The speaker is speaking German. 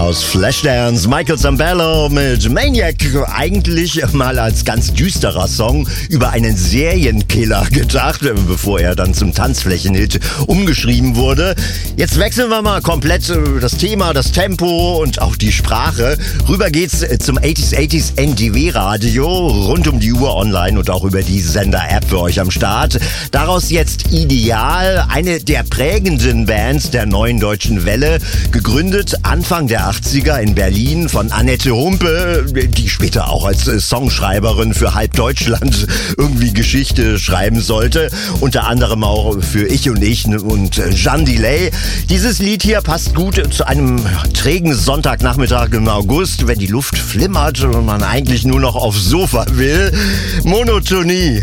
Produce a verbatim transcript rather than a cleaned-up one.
aus Flashdance, Michael Zambello mit Maniac, eigentlich mal als ganz düsterer Song über einen Serienkiller gedacht, bevor er dann zum Tanzflächenhit umgeschrieben wurde. Jetzt wechseln wir mal komplett das Thema, das Tempo und auch die Sprache. Rüber geht's zum achtziger achtziger N D W-Radio, rund um die Uhr online und auch über die Sender-App für euch am Start. Daraus jetzt Ideal, eine der prägenden Bands der neuen deutschen Welle, gegründet Anfang der achtziger in Berlin von Annette Humpe, die später auch als Songschreiberin für halb Deutschland irgendwie Geschichte schreiben sollte. Unter anderem auch für Ich und Ich und Jeanne Delay. Dieses Lied hier passt gut zu einem trägen Sonntagnachmittag im August, wenn die Luft flimmert und man eigentlich nur noch aufs Sofa will. Monotonie